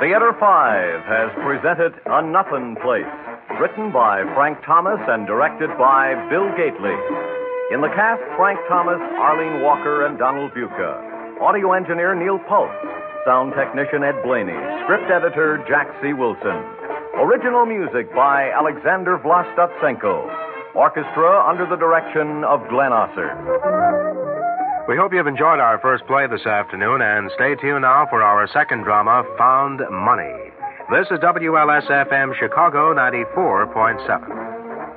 Theater 5 has presented A Nothin' Place, written by Frank Thomas and directed by Bill Gately. In the cast, Frank Thomas, Arlene Walker, and Donald Buca. Audio engineer Neil Pulse. Sound technician Ed Blaney. Script editor Jack C. Wilson. Original music by Alexander Vlastotsenko. Orchestra under the direction of Glenn Osser. We hope you've enjoyed our first play this afternoon, and stay tuned now for our second drama, Found Money. This is WLS-FM Chicago 94.7.